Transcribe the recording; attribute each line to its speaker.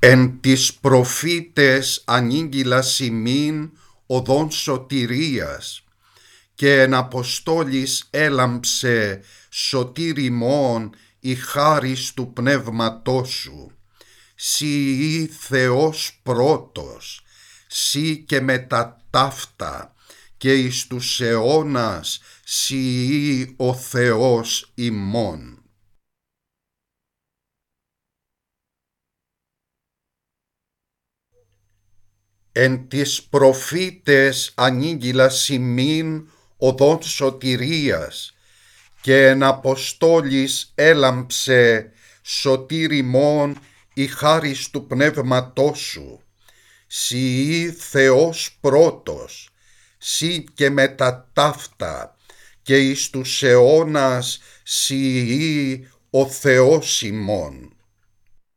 Speaker 1: Εν τις προφήτες ανήγγυλας ημίν οδόν σωτηρίας, και εν Αποστόλης έλαμψε σωτήρ ημών η χάρις του Πνεύματός σου. Συ Θεός πρώτος, συ και μετά ταύτα, και εις τους αιώνας συ ο Θεός ημών. Εν τις προφήτες ανήγγυλας ημίν οδόν σωτηρίας, και εν Αποστόλης έλαμψε σωτήρ ημών η χάρις του Πνεύματός σου. Συ Θεός πρώτος, συ και μετά ταύτα, και εις τους αιώνας συ ο Θεός ημών.